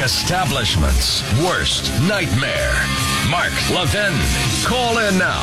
establishment's worst nightmare. Mark Levin. Call in now.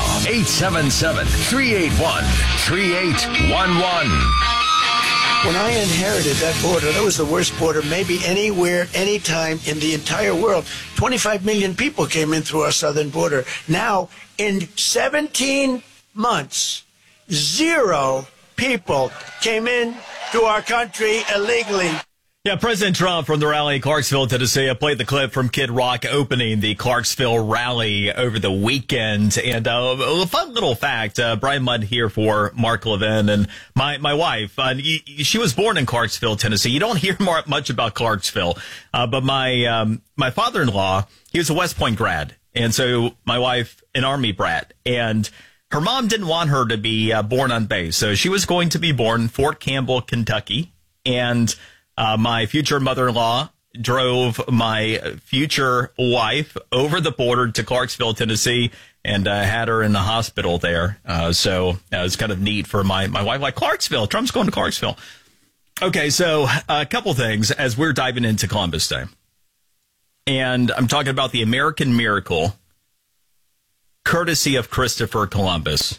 877-381-3811. When I inherited that border, that was the worst border maybe anywhere, anytime in the entire world. 25 million people came in through our southern border. Now, in 17 months, 0 people came in to our country illegally. Yeah, President Trump from the rally in Clarksville, Tennessee. I played the clip from Kid Rock opening the Clarksville rally over the weekend. And a fun little fact, Brian Mudd here for Mark Levin and my wife. She was born in Clarksville, Tennessee. You don't hear much about Clarksville. But my father-in-law, he was a West Point grad. And so my wife, an Army brat. And her mom didn't want her to be born on base. So she was going to be born in Fort Campbell, Kentucky. And my future mother-in-law drove my future wife over the border to Clarksville, Tennessee, and had her in the hospital there. So it was kind of neat for my wife. Like, Clarksville, Trump's going to Clarksville. Okay, so a couple things as we're diving into Columbus Day. And I'm talking about the American miracle, courtesy of Christopher Columbus.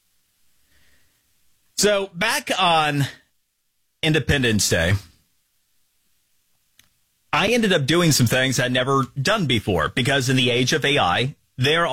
So back on Independence Day, I ended up doing some things I'd never done before because in the age of AI, there